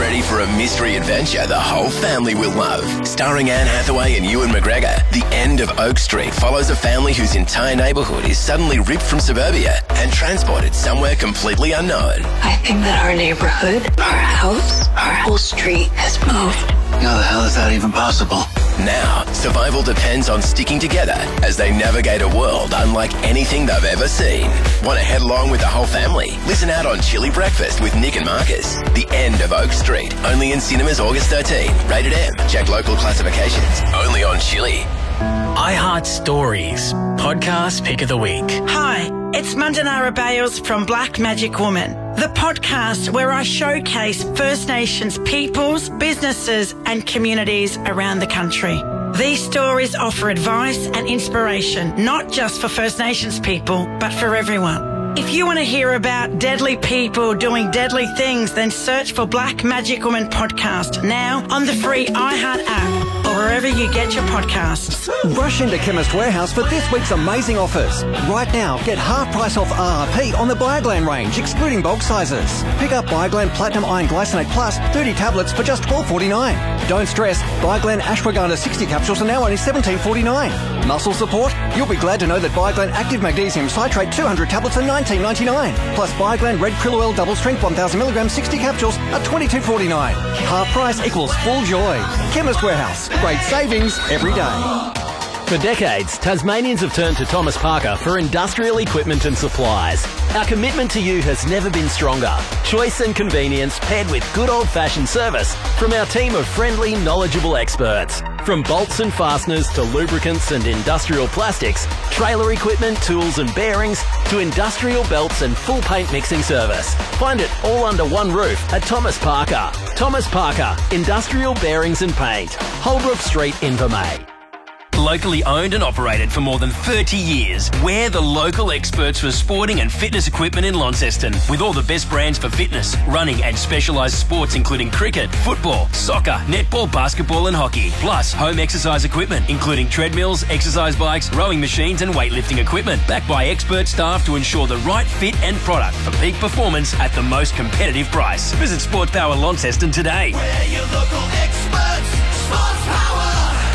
ready for a mystery adventure the whole family will love? Starring Anne Hathaway and Ewan McGregor, The End of Oak Street follows a family whose entire neighbourhood is suddenly ripped from suburbia and transported somewhere completely unknown. I think that our neighborhood, our house, our whole street has moved. How the hell is that even possible? Now, survival depends on sticking together as they navigate a world unlike anything they've ever seen. Want to head along with the whole family? Listen out on Chili Breakfast with Nick and Marcus. The End of Oak Street. Only in cinemas August 13. Rated M. Check local classifications. Only on Chili. iHeart Stories. Podcast Pick of the Week. Hi, it's Mandanara Bales from Black Magic Woman, the podcast where I showcase First Nations peoples, businesses and communities around the country. These stories offer advice and inspiration, not just for First Nations people, but for everyone. If you want to hear about deadly people doing deadly things, then search for Black Magic Woman Podcast now on the free iHeart app or wherever you get your podcasts. Rush into Chemist Warehouse for this week's amazing offers. Right now, get half price off RRP on the Bioglan range, excluding bulk sizes. Pick up Bioglan Platinum Iron Glycinate Plus 30 tablets for just $12.49. Don't stress, Bioglan Ashwagandha 60 capsules are now only $17.49. Muscle support? You'll be glad to know that Bioglan Active Magnesium Citrate 200 tablets are $19.99. Plus Bioglan Red Krill Oil Double Strength 1000mg 60 capsules are $22.49. Half price equals full joy. Chemist Warehouse. Great savings every day. For decades, Tasmanians have turned to Thomas Parker for industrial equipment and supplies. Our commitment to you has never been stronger. Choice and convenience paired with good old-fashioned service from our team of friendly, knowledgeable experts. From bolts and fasteners to lubricants and industrial plastics, trailer equipment, tools and bearings, to industrial belts and full paint mixing service. Find it all under one roof at Thomas Parker. Thomas Parker, Industrial Bearings and Paint. Holbrook Street, Invermay. Locally owned and operated for more than 30 years, we're the local experts for sporting and fitness equipment in Launceston, with all the best brands for fitness, running and specialised sports including cricket, football, soccer, netball, basketball and hockey, plus home exercise equipment including treadmills, exercise bikes, rowing machines and weightlifting equipment, backed by expert staff to ensure the right fit and product for peak performance at the most competitive price. Visit Sports Power Launceston today. We're your local experts, Sports Power.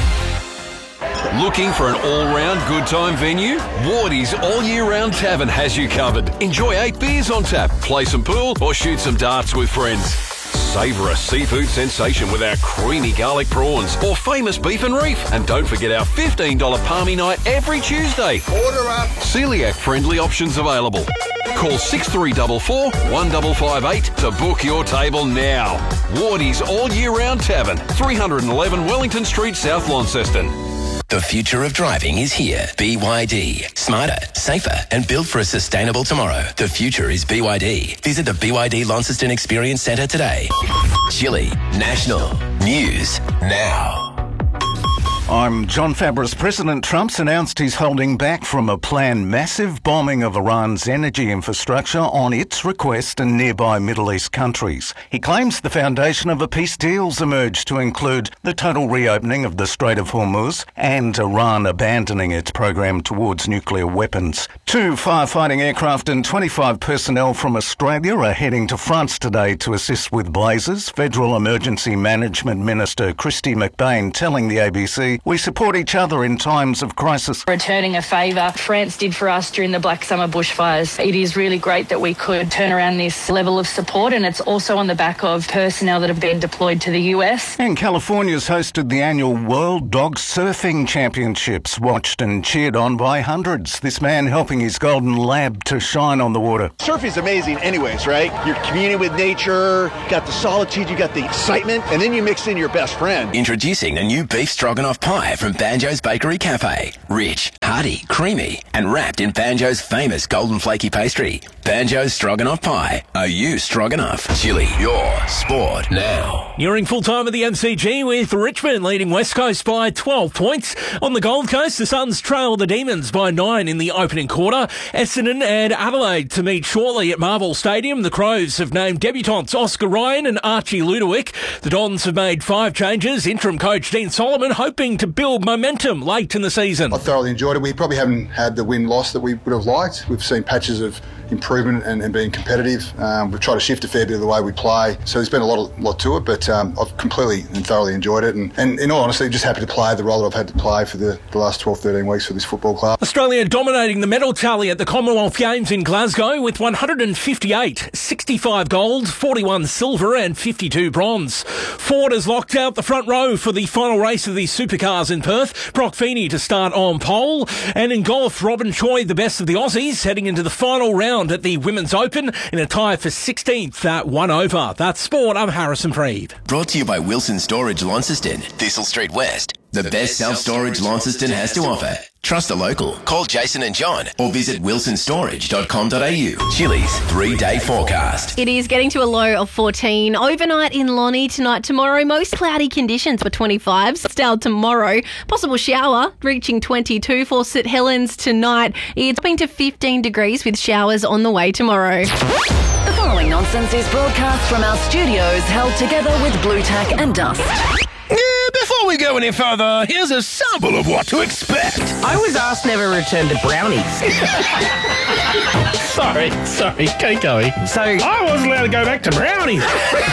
Looking for an all-round good time venue? Wardy's All Year Round Tavern has you covered. Enjoy 8 beers on tap, play some pool or shoot some darts with friends. Savour a seafood sensation with our creamy garlic prawns or famous beef and reef. And don't forget our $15 Palmy Night every Tuesday. Order up. Celiac-friendly options available. Call 6344 1558 to book your table now. Wardy's All Year Round Tavern, 311 Wellington Street, South Launceston. The future of driving is here. BYD. Smarter, safer, and built for a sustainable tomorrow. The future is BYD. Visit the BYD Launceston Experience Centre today. Chile National News Now. I'm John Fabris. President Trump's announced he's holding back from a planned massive bombing of Iran's energy infrastructure on its request in nearby Middle East countries. He claims the foundation of a peace deal's emerged to include the total reopening of the Strait of Hormuz and Iran abandoning its program towards nuclear weapons. 2 firefighting aircraft and 25 personnel from Australia are heading to France today to assist with blazes. Federal Emergency Management Minister Christy McBain telling the ABC, "We support each other in times of crisis." Returning a favour France did for us during the Black Summer bushfires. It is really great that we could turn around this level of support, and it's also on the back of personnel that have been deployed to the US. And California's hosted the annual World Dog Surfing Championships, watched and cheered on by hundreds. This man helping his golden lab to shine on the water. Surfing's amazing anyways, right? You're communing with nature, you got the solitude, you got the excitement, and then you mix in your best friend. Introducing the new beef stroganoff pie from Banjo's Bakery Cafe. Rich, hearty, creamy, and wrapped in Banjo's famous golden flaky pastry. Banjo's Stroganoff Pie. Are you stroganoff? Chili, your sport now. Nearing full time at the MCG with Richmond leading West Coast by 12 points. On the Gold Coast, the Suns trail the Demons by 9 in the opening quarter. Essendon and Adelaide to meet shortly at Marvel Stadium. The Crows have named debutants Oscar Ryan and Archie Ludowick. The Dons have made 5 changes. Interim coach Dean Solomon hoping to build momentum late in the season. I thoroughly enjoyed it. We probably haven't had the win-loss that we would have liked. We've seen patches of improvement and being competitive. We've tried to shift a fair bit of the way we play. So there's been a lot to it, but I've completely and thoroughly enjoyed it. And in all honesty, just happy to play the role that I've had to play for the last 12, 13 weeks for this football club. Australia dominating the medal tally at the Commonwealth Games in Glasgow with 158, 65 gold, 41 silver and 52 bronze. Ford has locked out the front row for the final race of the supercars in Perth. Brock Feeney to start on pole. And in golf, Robin Choi, the best of the Aussies, heading into the final round at the Women's Open in a tie for 16th at 1 over. That's sport. I'm Harrison Freed. Brought to you by Wilson Storage Launceston, Thistle Street West. The best self-storage Launceston has to offer. Trust a local. Call Jason and John or visit wilsonstorage.com.au. Chili's 3-day forecast. It is getting to a low of 14. Overnight in Lonnie tonight, tomorrow. Most cloudy conditions for 25s. Stowell tomorrow. Possible shower reaching 22 for St Helens tonight. It's dropping to 15 degrees with showers on the way tomorrow. The following nonsense is broadcast from our studios held together with Blue Tack and Dust. Before we go any further, here's a sample of what to expect. I was asked never return to brownies. Sorry, keep going. So I wasn't allowed to go back to brownies.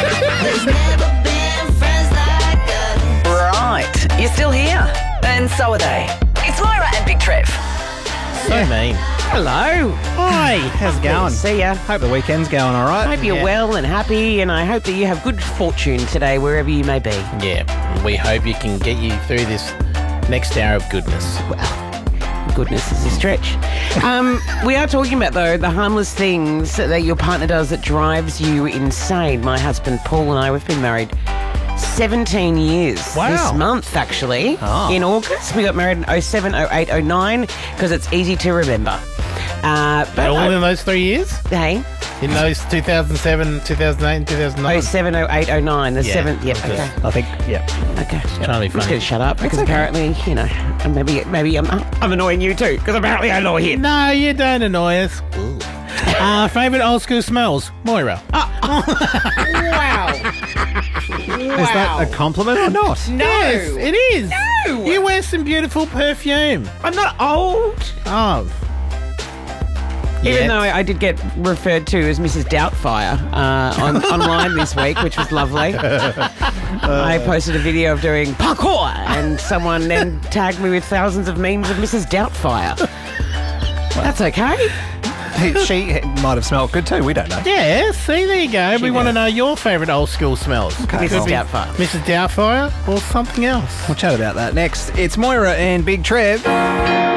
Right, you're still here, and so are they. It's Moira and Big Trev. So mean. Hello. Hi. How's it going? See ya. Hope the weekend's going all right. I hope you're well and happy, and I hope that you have good fortune today, wherever you may be. Yeah, we hope you can get you through this next hour of goodness. Well, goodness is a stretch. We are talking about, though, the harmless things that your partner does that drives you insane. My husband, Paul, and I, we've been married 17 years this month, actually. In August. We got married in 07, 08, 09, because it's easy to remember. But all in those 3 years? Hey? In those 2007, 2008 and 2009? 07, 08, 09. The seventh, yep, okay. I think, yep. Okay. Trying to be funny. I'm just going to shut up, because apparently, you know, maybe I'm annoying you too, because apparently I annoy him. No, you don't annoy us. Favourite old school smells? Moira. Wow. Is that a compliment or not? No. Yes, it is. No. You wear some beautiful perfume. I'm not old. Oh. Even though I did get referred to as Mrs. Doubtfire online this week, which was lovely. I posted a video of doing parkour, and someone then tagged me with thousands of memes of Mrs. Doubtfire. That's okay. She might have smelled good too, we don't know. Yeah, see, there you go. We want to know your favourite old school smells. Okay. Mrs. Doubtfire. Mrs. Doubtfire or something else. We'll chat about that next. It's Moira and Big Trev.